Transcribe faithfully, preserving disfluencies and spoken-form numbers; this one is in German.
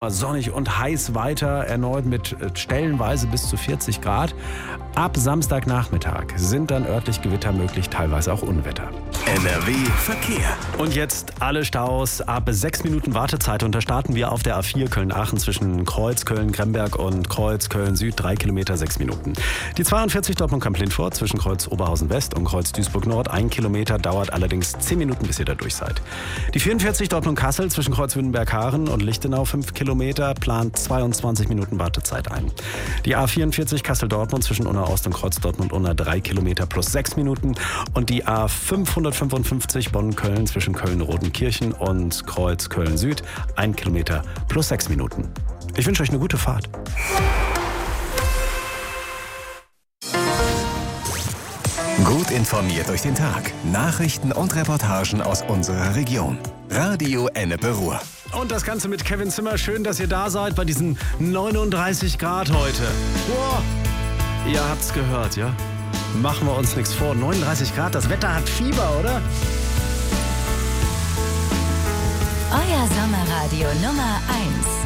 Sonnig und heiß weiter, erneut mit stellenweise bis zu vierzig Grad. Ab Samstagnachmittag sind dann örtlich Gewitter möglich, teilweise auch Unwetter. N R W Verkehr. Und jetzt alle Staus ab sechs Minuten Wartezeit. Und da starten wir auf der A vier Köln-Aachen zwischen Kreuz, Köln-Gremberg und Kreuz, Köln-Süd. Drei Kilometer, sechs Minuten. Die zweiundvierzig Dortmund-Kamp-Lindfort zwischen Kreuz Oberhausen-West und Kreuz Duisburg-Nord. Ein Kilometer, dauert allerdings zehn Minuten, bis ihr da durch seid. Die vierundvierzig Dortmund-Kassel zwischen Kreuz Wünnenberg-Haaren und Lichtenau. fünf Kilometer, plant zweiundzwanzig Minuten Wartezeit ein. Die A vierundvierzig Kassel-Dortmund zwischen Unna Ost und Kreuz Dortmund-Unna. drei Kilometer plus sechs Minuten. Und die A fünfhundertfünfundfünfzig Bonn-Köln zwischen Köln-Rodenkirchen und Kreuz Köln-Süd. ein Kilometer plus sechs Minuten. Ich wünsche euch eine gute Fahrt. Gut informiert durch den Tag. Nachrichten und Reportagen aus unserer Region. Radio Ennepe Ruhr. Und das Ganze mit Kevin Zimmer. Schön, dass ihr da seid bei diesen neununddreißig Grad heute. Wow. Ihr habt's gehört, ja? Machen wir uns nichts vor. neununddreißig Grad, das Wetter hat Fieber, oder? Euer Sommerradio Nummer eins.